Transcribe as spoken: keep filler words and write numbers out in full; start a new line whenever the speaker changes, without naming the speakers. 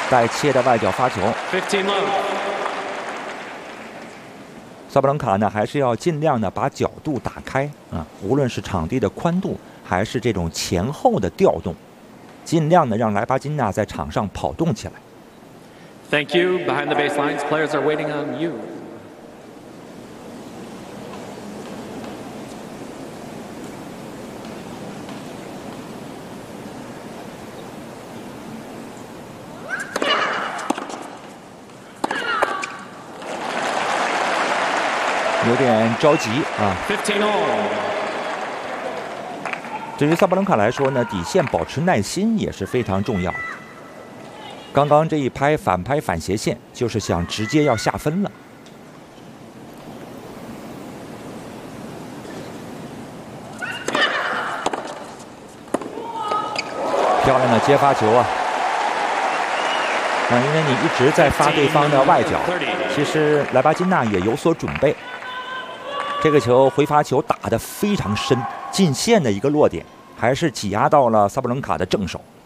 带切的外脚发球。萨布伦卡呢，还是要尽量的把角度打开啊，无论是场地的宽度，还是这种前后的调动，尽量的让莱巴金纳在场上跑动起来。
Thank you. Behind the baselines, players are waiting on you.
有点着急啊。对于萨布伦卡来说呢，底线保持耐心也是非常重要的。刚刚这一拍反拍反斜线，就是想直接要下分了。漂亮的接发球啊！啊，因为你一直在发对方的外脚，其实莱巴金纳也有所准备。这个球回发球打得非常深，进线的一个落点，还是挤压到了萨布伦卡的正手。